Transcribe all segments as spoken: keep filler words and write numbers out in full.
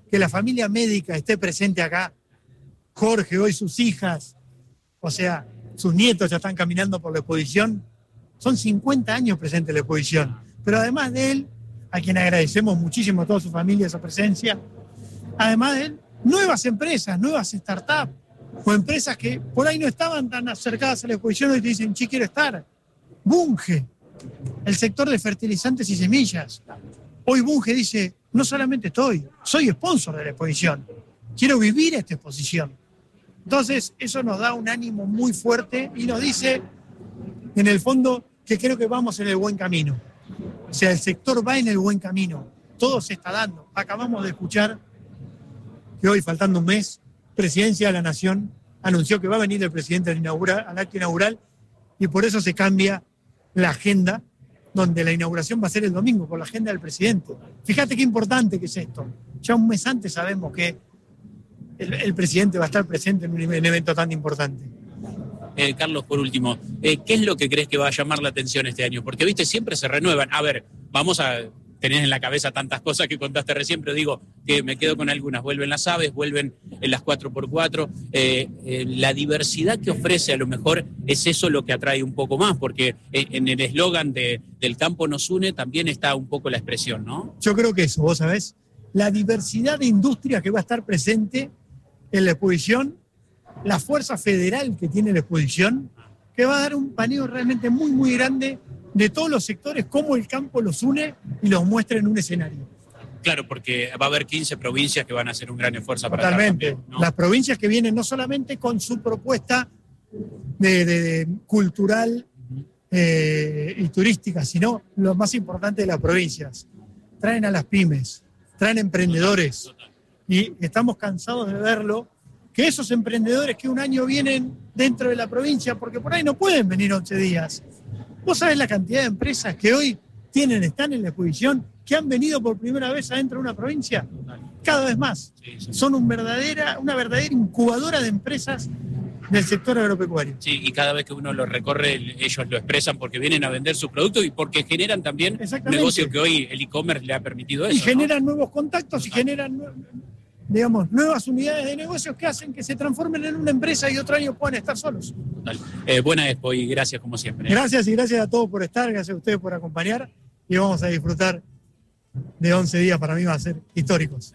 que la familia médica esté presente acá. Jorge, hoy sus hijas, o sea, sus nietos ya están caminando por la exposición. Son cincuenta años presente en la exposición. Pero además de él, a quien agradecemos muchísimo a toda su familia esa presencia, además de él, nuevas empresas, nuevas startups, o empresas que por ahí no estaban tan acercadas a la exposición y te dicen, sí, quiero estar. Bunge, el sector de fertilizantes y semillas. Hoy Bunge dice, no solamente estoy, soy sponsor de la exposición, quiero vivir esta exposición. Entonces, eso nos da un ánimo muy fuerte y nos dice, en el fondo, que creo que vamos en el buen camino. O sea, el sector va en el buen camino, todo se está dando. Acabamos de escuchar que hoy, faltando un mes, Presidencia de la Nación anunció que va a venir el presidente al, inaugural, al acto inaugural y por eso se cambia la agenda, donde la inauguración va a ser el domingo, por la agenda del presidente. Fíjate qué importante que es esto. Ya un mes antes sabemos que el, el presidente va a estar presente en un, en un evento tan importante. Eh, Carlos, por último, eh, ¿qué es lo que crees que va a llamar la atención este año? Porque, viste, siempre se renuevan. A ver, vamos a tener en la cabeza tantas cosas que contaste recién, pero digo que me quedo con algunas. Vuelven las aves, vuelven en las cuatro por cuatro. Eh, eh, la diversidad que ofrece a lo mejor es eso lo que atrae un poco más, porque en el eslogan de, del campo nos une también está un poco la expresión, ¿no? Yo creo que eso, vos sabés, la diversidad de industria que va a estar presente en la exposición, la fuerza federal que tiene la exposición, que va a dar un paneo realmente muy, muy grande de todos los sectores, cómo el campo los une y los muestra en un escenario. Claro, porque va a haber quince provincias que van a hacer un gran esfuerzo para Totalmente. También, ¿no? Las provincias que vienen no solamente con su propuesta de, de, de cultural eh, y turística, sino lo más importante de las provincias. Traen a las pymes, traen emprendedores. Total, total. Y estamos cansados de verlo, que esos emprendedores que un año vienen dentro de la provincia, porque por ahí no pueden venir once días. ¿Vos sabés la cantidad de empresas que hoy tienen, están en la exposición, que han venido por primera vez adentro de una provincia? Cada vez más. Sí, sí. Son un verdadera, una verdadera incubadora de empresas del sector agropecuario. Sí, y cada vez que uno lo recorre, ellos lo expresan porque vienen a vender sus productos y porque generan también negocio que hoy el e-commerce le ha permitido eso. Y generan ¿no? nuevos contactos. Total. Y generan, digamos, nuevas unidades de negocios que hacen que se transformen en una empresa y otro año puedan estar solos. Total. Eh, buena expo y gracias como siempre. ¿eh? Gracias y gracias a todos por estar, gracias a ustedes por acompañar y vamos a disfrutar de once días, para mí van a ser históricos.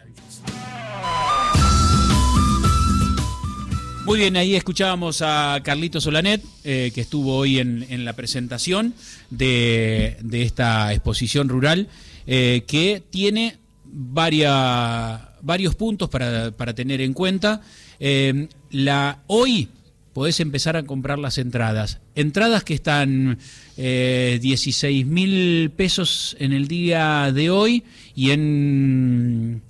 Muy bien, ahí escuchábamos a Carlito Solanet, eh, que estuvo hoy en, en la presentación de, de esta exposición rural, eh, que tiene varias, varios puntos para, para tener en cuenta. Eh, la, hoy podés empezar a comprar las entradas. Entradas que están eh, dieciséis mil pesos en el día de hoy y en,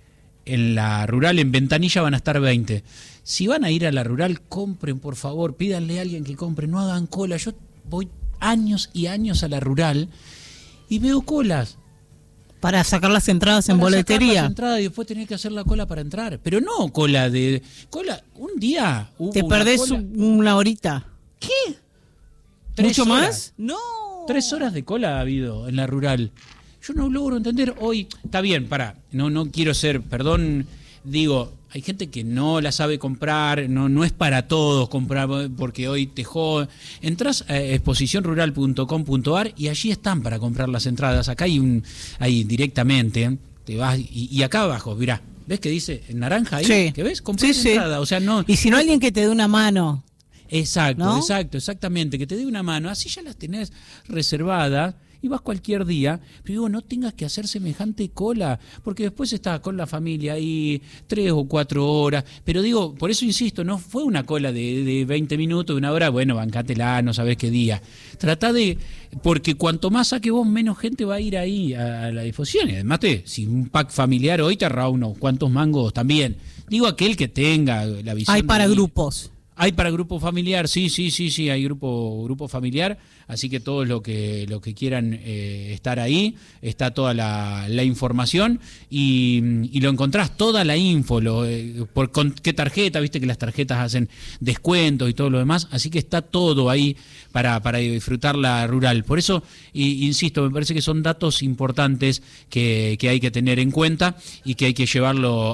en la rural, en Ventanilla, van a estar veinte. Si van a ir a la rural, compren, por favor, pídanle a alguien que compre, no hagan cola. Yo voy años y años a la rural y veo colas. Para sacar las entradas en para boletería. Sacar las entradas y después tener que hacer la cola para entrar. Pero no cola de... cola Un día hubo Te perdés una, cola. una horita. ¿Qué? ¿Mucho horas. más? No. Tres horas de cola ha habido en la rural. Yo no logro entender hoy... Está bien, pará. No, no quiero ser... Perdón, digo... Hay gente que no la sabe comprar, no, no es para todos comprar, porque hoy te joden. Entrás a exposición rural punto com punto a r y allí están para comprar las entradas. Acá hay un, ahí directamente, te vas y, y acá abajo, mirá, ¿ves que dice en naranja ahí? Sí. ¿Qué ves? Comprás sí, entrada, sí. o sea, no. Y si no, alguien que te dé una mano. Exacto, ¿no? exacto, exactamente, que te dé una mano, así ya las tenés reservadas. Y vas cualquier día, pero digo, no tengas que hacer semejante cola, porque después estás con la familia ahí tres o cuatro horas, pero digo, por eso insisto, no fue una cola de, de veinte minutos, de una hora, bueno, bancátela, no sabés qué día. Trata de, porque cuanto más saque vos, menos gente va a ir ahí a, a la difusión, y además te, si un pack familiar hoy te ahorra unos cuantos mangos también. Digo, aquel que tenga la visión. Hay para de, grupos. Hay para grupo familiar, sí, sí, sí, sí, hay grupo grupo familiar, así que todos los que los que quieran eh, estar ahí, está toda la, la información y, y lo encontrás, toda la info, lo, eh, por con qué tarjeta, viste que las tarjetas hacen descuentos y todo lo demás, así que está todo ahí para, para disfrutar la rural. Por eso, y, insisto, me parece que son datos importantes que, que hay que tener en cuenta y que hay que llevarlo